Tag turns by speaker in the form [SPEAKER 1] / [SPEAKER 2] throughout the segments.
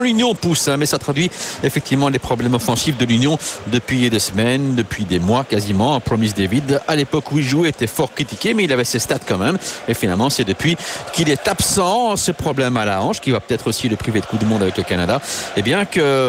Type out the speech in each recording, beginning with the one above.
[SPEAKER 1] L'Union pousse, mais ça traduit effectivement les problèmes offensifs de l'Union depuis des semaines, depuis des mois quasiment. Promise David, à l'époque où il jouait, était fort critiqué, mais il avait ses stats quand même. Et finalement, c'est depuis qu'il est absent, ce problème à la hanche, qui va peut-être aussi le priver de Coupe du Monde avec le Canada, et bien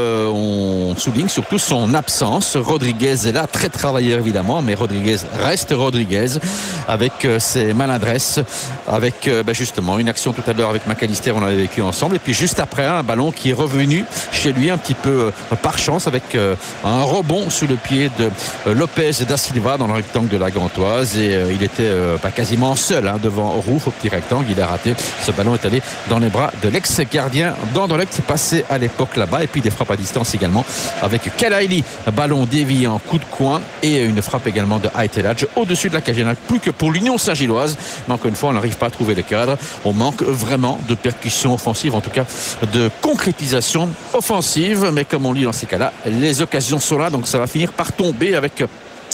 [SPEAKER 1] qu'on souligne surtout son absence. Rodriguez est là, très travailleur évidemment, mais Rodriguez reste Rodriguez, avec ses maladresses, avec justement une action tout à l'heure avec McAllister, on l'avait vécu ensemble, et puis juste après, un ballon qui est revenu chez lui un petit peu par chance avec un rebond sous le pied de Lopez da Silva dans le rectangle de la Gantoise, et il était quasiment seul devant Rouf au petit rectangle. Il a raté, ce ballon est allé dans les bras de l'ex-gardien d'Anderlecht passé à l'époque là-bas. Et puis des frappes à distance également avec Kelaili, ballon dévié en coup de coin, et une frappe également de Aitelage au-dessus de la cage. Plus que pour l'Union Saint-Gilloise, mais encore une fois on n'arrive pas à trouver le cadre. On manque vraiment de percussion offensive, en tout cas de concrétisation offensive, mais comme on lit dans ces cas-là, les occasions sont là, donc ça va finir par tomber avec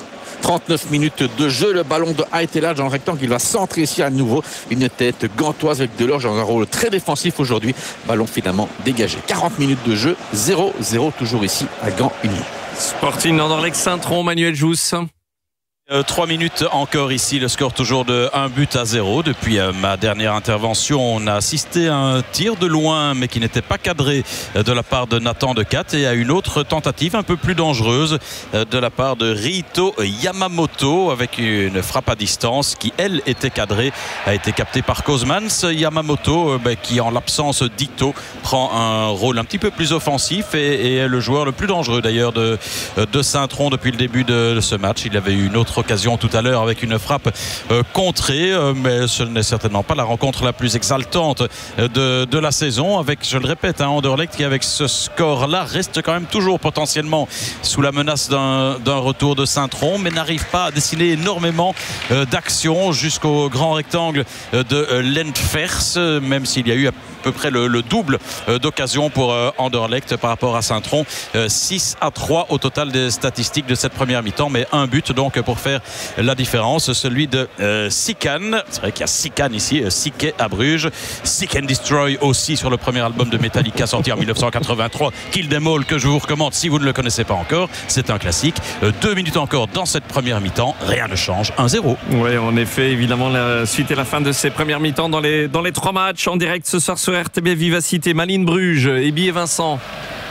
[SPEAKER 1] 39 minutes de jeu. Le ballon de Aitelage dans le rectangle, il va centrer ici à nouveau, une tête gantoise avec Delorge dans un rôle très défensif aujourd'hui. Ballon finalement dégagé. 40 minutes de jeu, 0-0 toujours ici à Gand-Union.
[SPEAKER 2] Sporting Anderlecht Saint-Tron, Manuel Jousse.
[SPEAKER 3] 3 minutes encore ici, le score toujours de 1-0. Depuis ma dernière intervention, on a assisté à un tir de loin mais qui n'était pas cadré de la part de Nathan Decat, et à une autre tentative un peu plus dangereuse de la part de Rito Yamamoto avec une frappe à distance qui elle était cadrée, a été captée par Kozmans. Yamamoto qui en l'absence d'Ito prend un rôle un petit peu plus offensif et est le joueur le plus dangereux d'ailleurs de Saint-Tron depuis le début de ce match. Il avait eu une autre occasion tout à l'heure avec une frappe contrée, mais ce n'est certainement pas la rencontre la plus exaltante de la saison, avec, je le répète, Anderlecht qui avec ce score-là reste quand même toujours potentiellement sous la menace d'un retour de Saint-Tron, mais n'arrive pas à dessiner énormément d'actions jusqu'au grand rectangle de Lentfers, même s'il y a eu à peu près le double d'occasions pour Anderlecht par rapport à Saint-Tron. 6-3 au total des statistiques de cette première mi-temps, mais un but donc pour faire la différence, celui de Sikan. C'est vrai qu'il y a Sikan ici, Siké à Bruges, Seek and Destroy aussi sur le premier album de Metallica sorti en 1983, Kill Them All, que je vous recommande si vous ne le connaissez pas encore, c'est un classique. 2 minutes encore dans cette première mi-temps, rien ne change, 1-0.
[SPEAKER 2] Oui, en effet, évidemment la suite et la fin de ces premières mi-temps dans les 3 matchs en direct ce soir sur RTB Vivacité. Malines Bruges, Ebi et Vincent.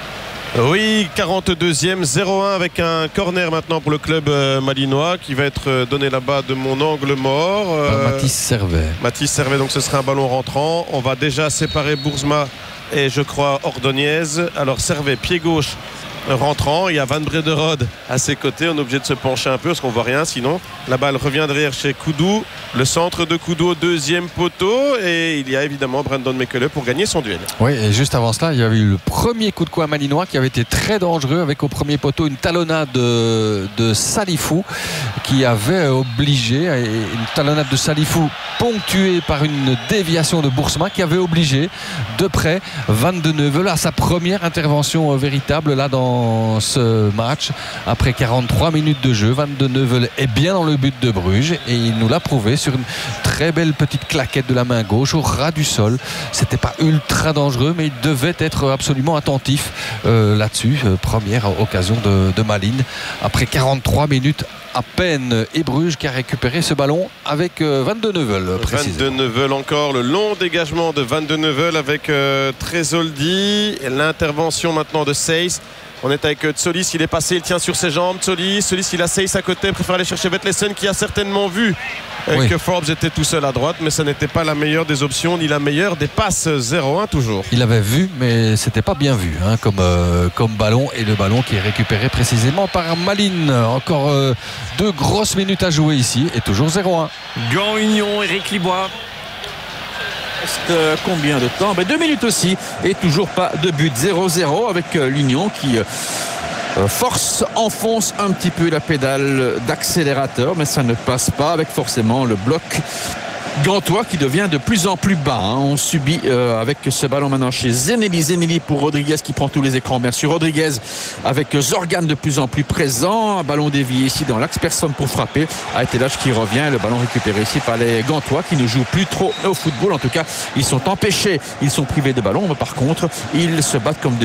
[SPEAKER 4] Oui, 42e, 0-1 avec un corner maintenant pour le club malinois qui va être donné là-bas de mon angle mort.
[SPEAKER 5] Mathis Servet.
[SPEAKER 4] Donc ce sera un ballon rentrant. On va déjà séparer Boersma et je crois Ordonez. Alors Servet, pied gauche rentrant, il y a Van Brederode à ses côtés, on est obligé de se pencher un peu parce qu'on voit rien sinon. La balle revient derrière chez Koudou, le centre de Koudou au deuxième poteau, et il y a évidemment Brandon Mekele pour gagner son duel.
[SPEAKER 5] Oui, et juste avant cela, il y avait eu le premier coup de coin malinois qui avait été très dangereux avec au premier poteau une talonnade de Salifou qui avait obligé, une talonnade de Salifou ponctuée par une déviation de Boersma qui avait obligé de près Van de Neuvel à sa première intervention véritable là dans ce match. Après 43 minutes de jeu, Van de Neuvel est bien dans le but de Bruges et il nous l'a prouvé sur une très belle petite claquette de la main gauche au ras du sol. C'était pas ultra dangereux, mais il devait être absolument attentif là-dessus. Première occasion de Malines après 43 minutes à peine, et Bruges qui a récupéré ce ballon avec Van de Neuvel.
[SPEAKER 4] Van de Neuvel encore, le long dégagement de Van de Neuvel avec Tresoldi, et l'intervention maintenant de Seyss. On est avec Tsolis, il est passé, il tient sur ses jambes. Tsolis, il a Seyss à côté, préfère aller chercher Vetlesen qui a certainement vu que Forbes était tout seul à droite, mais ce n'était pas la meilleure des options ni la meilleure des passes. 0-1 toujours.
[SPEAKER 5] Il avait vu, mais c'était pas bien vu comme ballon, et le ballon qui est récupéré précisément par Malines. Encore 2 grosses minutes à jouer ici et toujours 0-1.
[SPEAKER 2] Gand-Union, Éric Libois.
[SPEAKER 1] Combien de temps 2 minutes aussi et toujours pas de but. 0-0 avec l'Union qui enfonce un petit peu la pédale d'accélérateur, mais ça ne passe pas avec forcément le bloc Gantois qui devient de plus en plus bas. On subit avec ce ballon maintenant chez Zeneli pour Rodriguez qui prend tous les écrans. Bien sûr, Rodriguez avec Zorgan de plus en plus présent. Un ballon dévié ici dans l'axe, personne pour frapper. Aetelage qui revient, le ballon récupéré ici par les Gantois qui ne jouent plus trop au football. En tout cas, ils sont empêchés, ils sont privés de ballon, mais par contre, ils se battent comme des